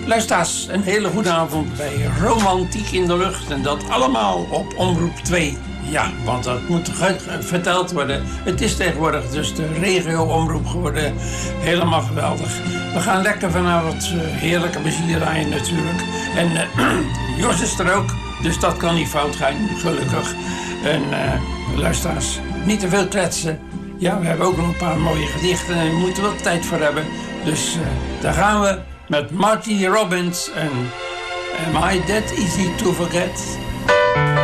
Luisteraars, een hele goede avond bij Romantiek in de Lucht. En dat allemaal op Omroep 2. Ja, want dat moet verteld worden. Het is tegenwoordig dus de regio-omroep geworden. Helemaal geweldig. We gaan lekker vanavond heerlijke muziek draaien natuurlijk. En Jos is er ook, dus dat kan niet fout gaan, gelukkig. En luisteraars, niet te veel kletsen. Ja, we hebben ook nog een paar mooie gedichten en we moeten wel tijd voor hebben. Dus daar gaan we met Marty Robbins en Am I That Easy to Forget?